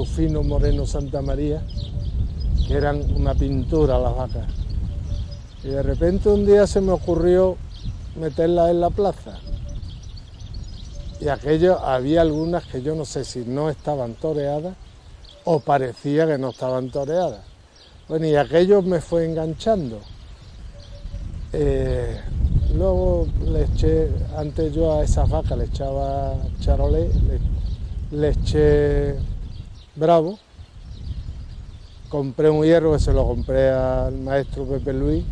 Rufino Moreno Santamaría, que eran una pintura las vacas. Y de repente un día se me ocurrió meterlas en la plaza. Y aquello, había algunas que yo no sé si no estaban toreadas o parecía que no estaban toreadas. Bueno, y aquello me fue enganchando. Luego le eché, antes yo a esas vacas le echaba charolé, le eché bravo, compré un hierro que se lo compré al maestro Pepe Luis,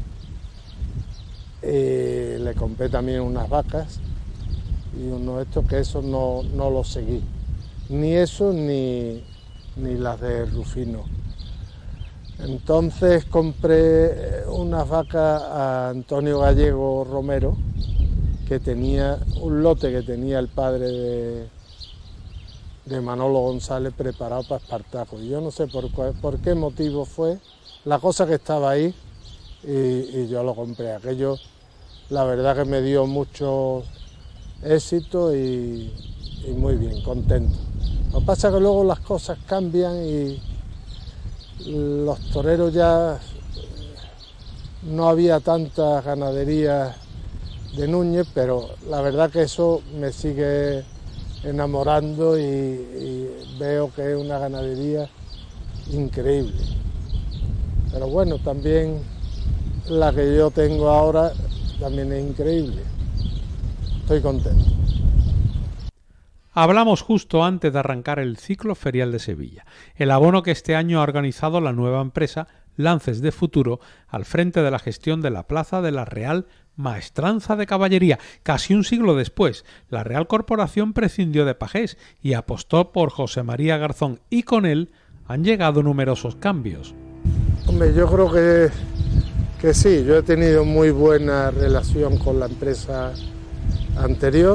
y le compré también unas vacas y uno de estos que eso no lo seguí, ni eso ni las de Rufino. Entonces compré unas vacas a Antonio Gallego Romero, que tenía un lote que tenía el padre de Manolo González preparado para Espartaco. Y yo no sé por qué motivo fue, la cosa que estaba ahí y yo lo compré. Aquello, la verdad que me dio mucho éxito y muy bien, contento. Lo que pasa es que luego las cosas cambian y los toreros ya no había tantas ganaderías de Núñez, pero la verdad que eso me sigue enamorando y veo que es una ganadería increíble. Pero bueno, también la que yo tengo ahora también es increíble. Estoy contento. Hablamos justo antes de arrancar el ciclo ferial de Sevilla, el abono que este año ha organizado la nueva empresa Lances de Futuro al frente de la gestión de la plaza de la Real Maestranza de Caballería. Casi un siglo después, la Real Corporación prescindió de pajés y apostó por José María Garzón, y con él han llegado numerosos cambios. Hombre, yo creo que sí, yo he tenido muy buena relación con la empresa anterior.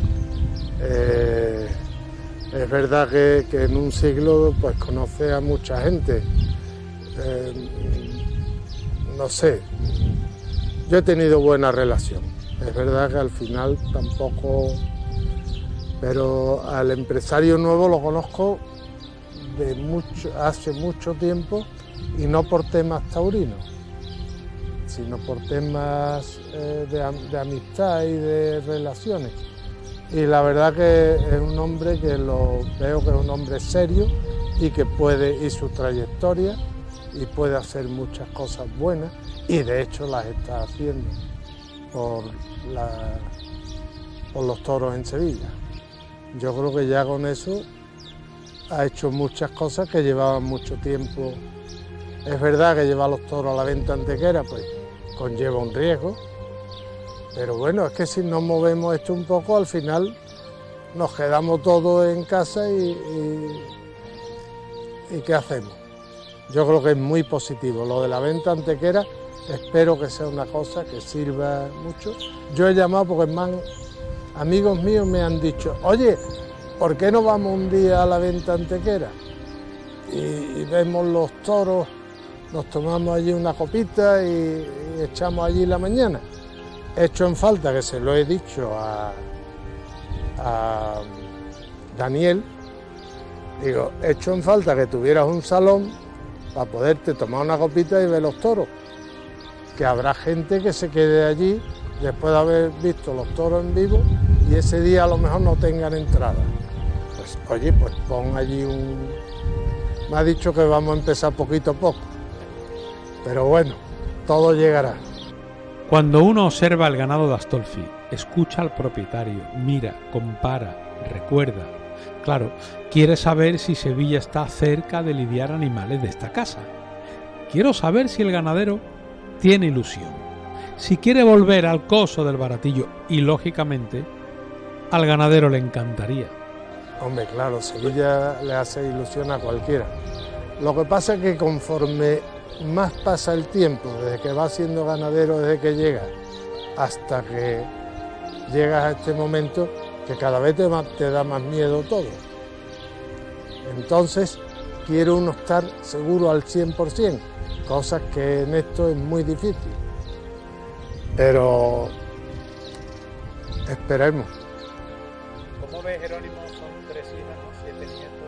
Es verdad que en un siglo pues conoce a mucha gente. No sé, yo he tenido buena relación. Es verdad que al final tampoco, pero al empresario nuevo lo conozco hace mucho tiempo, y no por temas taurinos, sino por temas de amistad y de relaciones. Y la verdad que es un hombre que lo veo que es un hombre serio y que puede, y su trayectoria, y puede hacer muchas cosas buenas, y de hecho las está haciendo por los toros en Sevilla. Yo creo que ya con eso ha hecho muchas cosas que llevaban mucho tiempo. Es verdad que llevar los toros a la venta antequera pues conlleva un riesgo. Pero bueno, es que si nos movemos esto un poco, al final nos quedamos todos en casa y ¿qué hacemos? Yo creo que es muy positivo. Lo de la venta antequera, espero que sea una cosa que sirva mucho. Yo he llamado porque amigos míos me han dicho, oye, ¿por qué no vamos un día a la venta antequera? Y vemos los toros, nos tomamos allí una copita y echamos allí la mañana. He hecho en falta, que se lo he dicho a Daniel, digo, he hecho en falta que tuvieras un salón para poderte tomar una copita y ver los toros, que habrá gente que se quede allí después de haber visto los toros en vivo y ese día a lo mejor no tengan entrada. Pues oye, pues pon allí me ha dicho que vamos a empezar poquito a poco, pero bueno, todo llegará. Cuando uno observa el ganado de Astolfi, escucha al propietario, mira, compara, recuerda. Claro, quiere saber si Sevilla está cerca de lidiar animales de esta casa. Quiero saber si el ganadero tiene ilusión, si quiere volver al coso del Baratillo, y lógicamente al ganadero le encantaría. Hombre, claro, Sevilla le hace ilusión a cualquiera. Lo que pasa es que conforme más pasa el tiempo, desde que vas siendo ganadero, desde que llegas, hasta que llegas a este momento, que cada vez te da más miedo todo. Entonces, quiere uno estar seguro al 100%, cosas que en esto es muy difícil. Pero esperemos. ¿Cómo ves, Jerónimo,